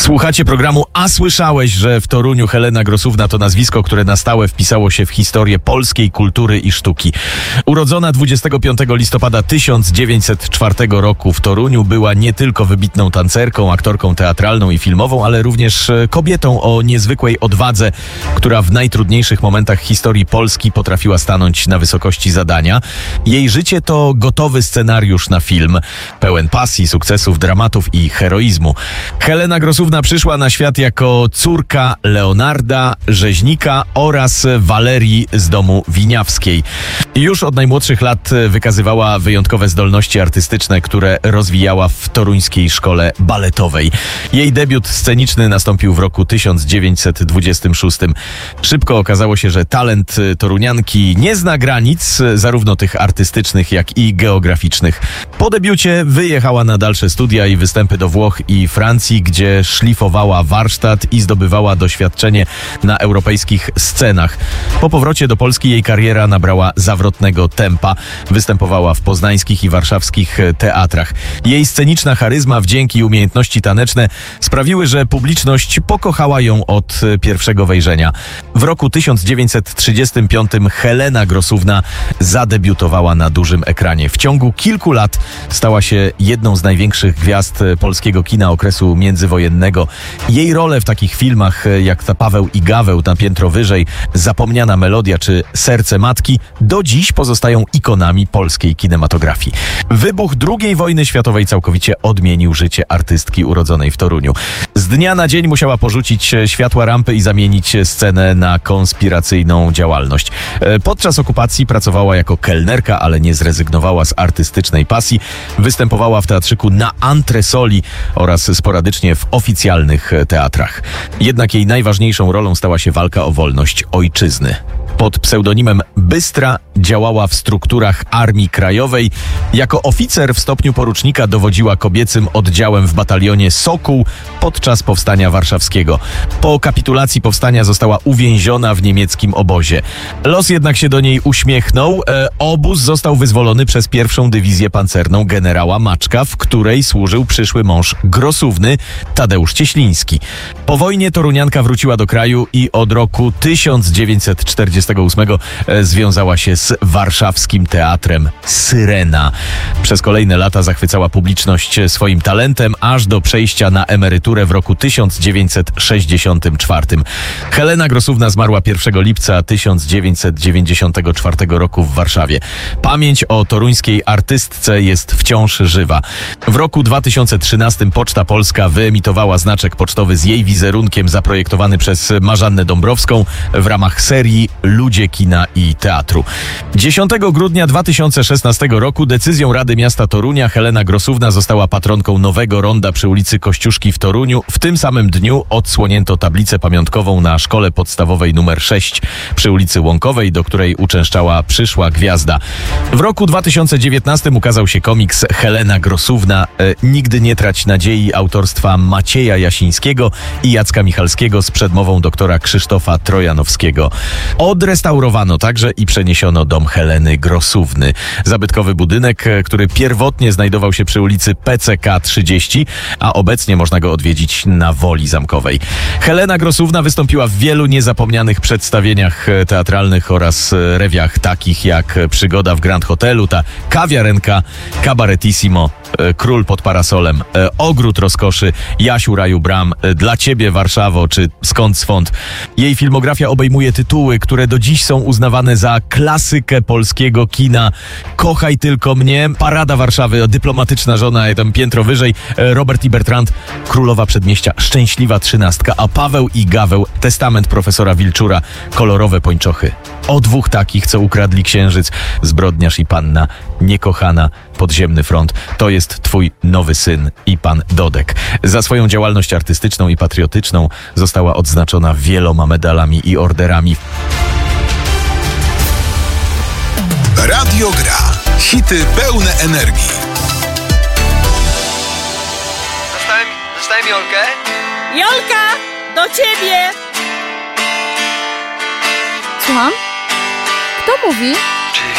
Słuchacie programu A słyszałeś, że w Toruniu Helena Grosówna to nazwisko, które na stałe wpisało się w historię polskiej kultury i sztuki. Urodzona 25 listopada 1904 roku w Toruniu, była nie tylko wybitną tancerką, aktorką teatralną i filmową, ale również kobietą o niezwykłej odwadze, która w najtrudniejszych momentach historii Polski potrafiła stanąć na wysokości zadania. Jej życie to gotowy scenariusz na film, pełen pasji, sukcesów, dramatów i heroizmu. Helena Grosówna przyszła na świat jako córka Leonarda, rzeźnika oraz Walerii z domu Winiawskiej. Już od najmłodszych lat wykazywała wyjątkowe zdolności artystyczne, które rozwijała w toruńskiej szkole baletowej. Jej debiut sceniczny nastąpił w roku 1926. Szybko okazało się, że talent torunianki nie zna granic, zarówno tych artystycznych, jak i geograficznych. Po debiucie wyjechała na dalsze studia i występy do Włoch i Francji, gdzie szlifowała warsztat i zdobywała doświadczenie na europejskich scenach. Po powrocie do Polski jej kariera nabrała zawrotnego tempa. Występowała w poznańskich i warszawskich teatrach. Jej sceniczna charyzma, wdzięk i umiejętności taneczne sprawiły, że publiczność pokochała ją od pierwszego wejrzenia. W roku 1935 Helena Grosówna zadebiutowała na dużym ekranie. W ciągu kilku lat stała się jedną z największych gwiazd polskiego kina okresu międzywojennego. Jej role w takich filmach jak ta Paweł i Gaweł, na piętro wyżej, Zapomniana melodia czy Serce matki do dziś pozostają ikonami polskiej kinematografii. Wybuch II wojny światowej całkowicie odmienił życie artystki urodzonej w Toruniu. Z dnia na dzień musiała porzucić światła rampy i zamienić scenę na konspiracyjną działalność. Podczas okupacji pracowała jako kelnerka, ale nie zrezygnowała z artystycznej pasji. Występowała w teatrzyku na antresoli oraz sporadycznie w oficjalnych teatrach. Jednak jej najważniejszą rolą stała się walka o wolność ojczyzny. Pod pseudonimem Bystra działała w strukturach Armii Krajowej. Jako oficer w stopniu porucznika dowodziła kobiecym oddziałem w batalionie Sokół podczas powstania warszawskiego. Po kapitulacji powstania została uwięziona w niemieckim obozie. Los jednak się do niej uśmiechnął. Obóz został wyzwolony przez pierwszą dywizję pancerną generała Maczka, w której służył przyszły mąż Grosówny, Tadeusz Cieśliński. Po wojnie torunianka wróciła do kraju i od roku 1948 związała się z warszawskim teatrem Syrena. Przez kolejne lata zachwycała publiczność swoim talentem, aż do przejścia na emeryturę w roku 1964. Helena Grosówna zmarła 1 lipca 1994 roku w Warszawie. Pamięć o toruńskiej artystce jest wciąż żywa. W roku 2013 Poczta Polska wyemitowała znaczek pocztowy z jej wizerunkiem zaprojektowany przez Marzannę Dąbrowską w ramach serii Ludzie kina i teatru. 10 grudnia 2016 roku decyzją Rady Miasta Torunia Helena Grosówna została patronką nowego ronda przy ulicy Kościuszki w Toruniu. W tym samym dniu odsłonięto tablicę pamiątkową na szkole podstawowej nr 6 przy ulicy Łąkowej, do której uczęszczała przyszła gwiazda. W roku 2019 ukazał się komiks Helena Grosówna. Nigdy nie trać nadziei autorstwa Macieja Jasińskiego i Jacka Michalskiego z przedmową doktora Krzysztofa Trojanowskiego. Odrestaurowano także i przeniesiono dom Heleny Grosówny. Zabytkowy budynek, który pierwotnie znajdował się przy ulicy PCK 30, a obecnie można go odwiedzić na Woli Zamkowej. Helena Grosówna wystąpiła w wielu niezapomnianych przedstawieniach teatralnych oraz rewiach takich jak Przygoda w Grand Hotelu, ta Kawiarenka, Kabaretissimo, Król pod parasolem, Ogród rozkoszy, Jasiu raju bram, Dla ciebie Warszawo czy Skąd swąd. Jej filmografia obejmuje tytuły, które do dziś są uznawane za klasykę polskiego kina. Kochaj tylko mnie, Parada Warszawy, Dyplomatyczna żona, tam piętro wyżej, Robert i Bertrand, Królowa Przedmieścia, Szczęśliwa trzynastka, a Paweł i Gaweł, Testament profesora Wilczura, Kolorowe pończochy. O dwóch takich, co ukradli księżyc, Zbrodniarz i panna, Niekochana, Podziemny front. To jest twój nowy syn i pan Dodek. Za swoją działalność artystyczną i patriotyczną została odznaczona wieloma medalami i orderami. Radio Gra. Hity pełne energii. Dostałem Jolkę? Jolka! Do ciebie! Słucham? Kto mówi?